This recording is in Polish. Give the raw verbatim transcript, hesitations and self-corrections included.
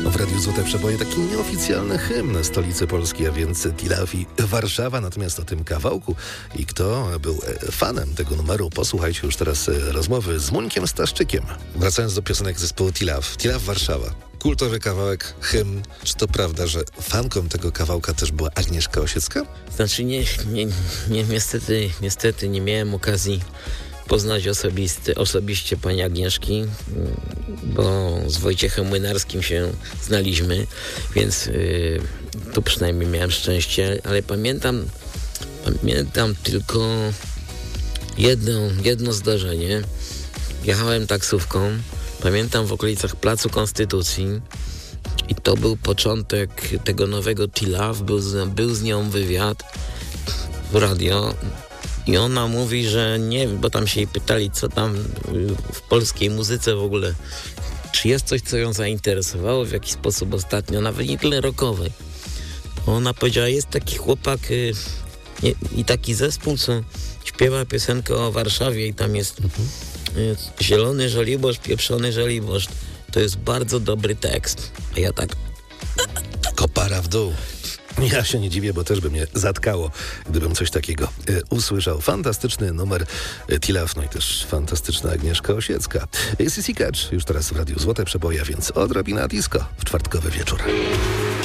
W Radiu Złote Przeboje taki nieoficjalny hymn stolicy Polski, a więc Tilaf i Warszawa. Natomiast o tym kawałku i kto był fanem tego numeru, posłuchajcie już teraz rozmowy z Muńkiem Staszczykiem. Wracając do piosenek zespołu Tilaf. Tilaf Warszawa. Kultowy kawałek, hymn. Czy to prawda, że fanką tego kawałka też była Agnieszka Osiecka? Znaczy nie, nie, nie niestety, niestety nie miałem okazji poznać osobisty, osobiście pani Agnieszki, bo z Wojciechem Młynarskim się znaliśmy, więc yy, tu przynajmniej miałem szczęście, ale pamiętam, pamiętam tylko jedno, jedno zdarzenie. Jechałem taksówką, pamiętam w okolicach Placu Konstytucji i to był początek tego nowego Tilaf, był z, był z nią wywiad w radio. I ona mówi, że nie, bo tam się jej pytali, co tam w polskiej muzyce w ogóle, czy jest coś, co ją zainteresowało w jakiś sposób ostatnio, nawet nie tyle rockowej. Ona powiedziała, jest taki chłopak y, nie, i taki zespół, co śpiewa piosenkę o Warszawie i tam jest y, zielony żoliborz, pieprzony żoliborz. To jest bardzo dobry tekst. A ja tak... Kopara w dół. Ja się nie dziwię, bo też by mnie zatkało, gdybym coś takiego y, usłyszał. Fantastyczny numer y, Tilaf, no i też fantastyczna Agnieszka Osiecka. C C Catch już teraz w Radiu Złote Przeboje, więc odrobina disco w czwartkowy wieczór.